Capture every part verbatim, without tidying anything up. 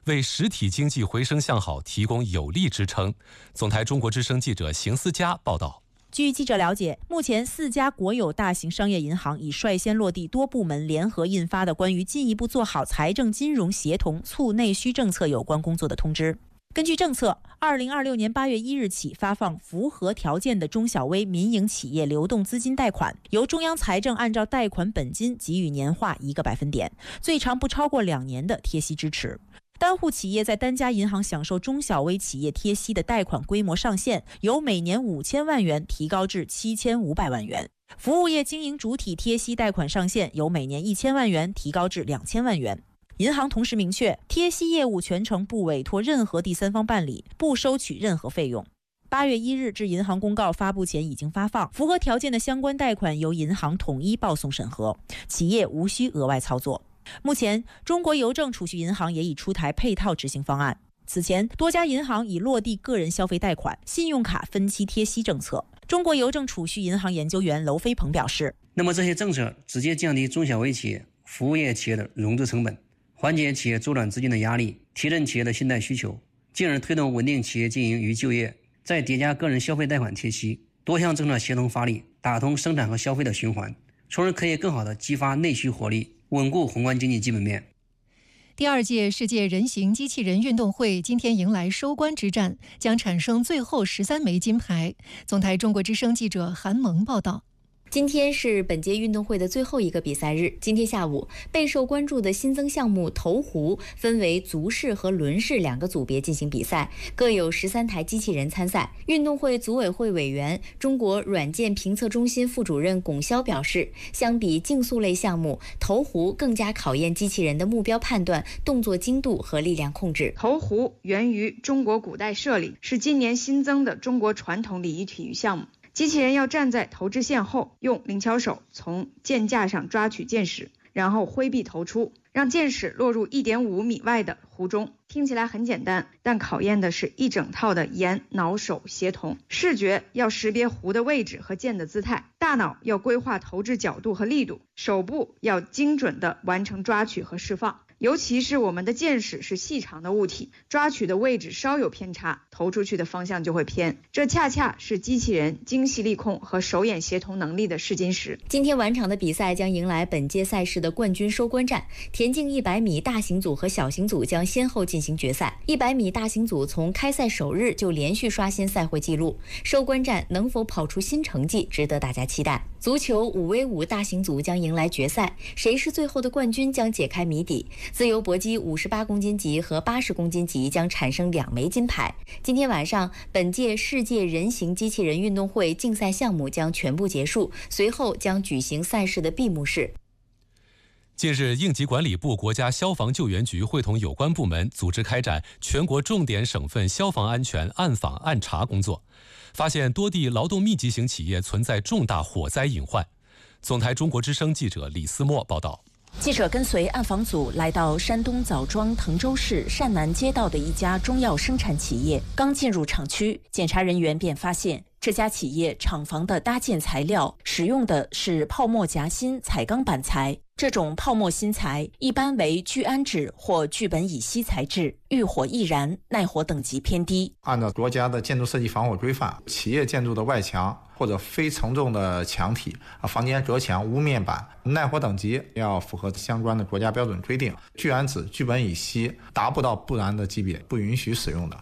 为实体经济回升向好提供有力支撑。总台中国之声记者邢思佳报道。 据记者了解，目前四家国有大型商业银行已率先落地多部门联合印发的关于进一步做好财政金融协同促内需政策有关工作的通知。根据政策，二零二六年八月一日起发放符合条件的中小微民营企业流动资金贷款，由中央财政按照贷款本金给予年化一个百分点，最长不超过两年的贴息支持。单户企业在单家银行享受中小微企业贴息的贷款规模上限由每年五千万元提高至七千五百万元，服务业经营主体贴息贷款上限由每年一千万元提高至两千万元。银行同时明确，贴息业务全程不委托任何第三方办理，不收取任何费用。八月一日至银行公告发布前已经发放，符合条件的相关贷款由银行统一报送审核，企业无需额外操作。目前，中国邮政储蓄银行也已出台配套执行方案。此前，多家银行已落地个人消费贷款、信用卡分期贴息政策。中国邮政储蓄银行研究员娄飞鹏表示， 那么这些政策直接降低中小微企业、服务业企业的融资成本，缓解企业周转资金的压力，提振企业的信贷需求，进而推动稳定企业经营与就业，再叠加个人消费贷款贴息，多项政策协同发力，打通生产和消费的循环，从而可以更好地激发内需活力，稳固宏观经济基本面。 第二届世界人形机器人运动会今天迎来收官之战，将产生最后十三枚金牌。总台中国之声记者韩萌报道。 今天是本届运动会的最后一个比赛日。今天下午，备受关注的新增项目投壶分为足式和轮式两个组别进行比赛，各有十三台机器人参赛。运动会组委会委员、中国软件评测中心副主任龚潇表示，相比竞速类项目，投壶更加考验机器人的目标判断、动作精度和力量控制。 投壶源于中国古代射礼，是今年新增的中国传统礼仪体育项目。机器人要站在投掷线后，用灵巧手从箭架上抓取箭矢，然后挥臂投出，让箭矢落入 一点五米外的壶中。听起来很简单，但考验的是一整套的眼脑手协同。视觉要识别壶的位置和箭的姿态，大脑要规划投掷角度和力度，手部要精准地完成抓取和释放。尤其是我们的箭矢是细长的物体，抓取的位置稍有偏差，投出去的方向就会偏。这恰恰是机器人精细力控和手眼协同能力的试金石。 今天晚场的比赛将迎来本届赛事的冠军收官战。田径一百米大型组和小型组将先后进行决赛。一百米大型组从开赛首日就连续刷新赛会纪录，收官战能否跑出新成绩，值得大家期待。足球五 v 五大型组将迎来决赛，谁是最后的冠军将解开谜底。自由搏击五十八公斤级和八十公斤级将产生两枚金牌。今天晚上，本届世界人形机器人运动会竞赛项目将全部结束，随后将举行赛事的闭幕式。 近日，应急管理部、国家消防救援局会同有关部门组织开展全国重点省份消防安全暗访暗查工作，发现多地劳动密集型企业存在重大火灾隐患。总台中国之声记者李思墨报道。 记者跟随暗访组来到山东枣庄滕州市单南街道的一家中药生产企业，刚进入厂区，检查人员便发现这家企业厂房的搭建材料使用的是泡沫夹心彩钢板材，这种泡沫芯材一般为聚氨酯或聚苯乙烯材质，遇火易燃，耐火等级偏低。 按照国家的建筑设计防火规范，企业建筑的外墙或者非承重的墙体、房间隔墙、屋面板耐火等级要符合相关的国家标准规定，聚氨酯、聚苯乙烯达不到不燃的级别，不允许使用的。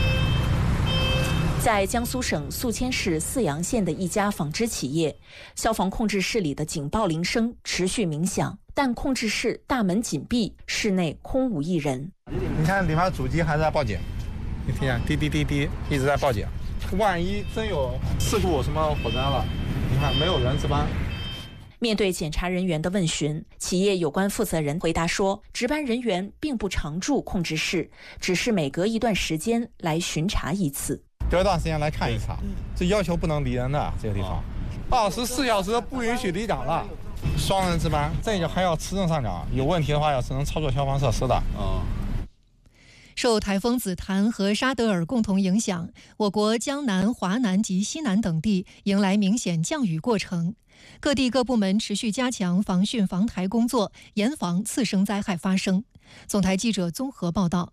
在江苏省宿迁市泗阳县的一家纺织企业，消防控制室里的警报铃声持续鸣响，但控制室大门紧闭，室内空无一人。 你看里面主机还在报警，你听见滴滴滴滴一直在报警，万一真有事故什么火灾了，你看没有人值班。 面对检查人员的问询，企业有关负责人回答说，值班人员并不常驻控制室，只是每隔一段时间来巡查一次。 隔一段时间来看一查，这要求不能离人的这个地方，二十四小时不允许离岗了，双人值班，这个还要持证上岗，有问题的话要只能操作消防设施的。 哦。受台风紫檀和沙德尔共同影响，我国江南、华南及西南等地迎来明显降雨过程。各地各部门持续加强防汛防台工作，严防次生灾害发生。总台记者综合报道。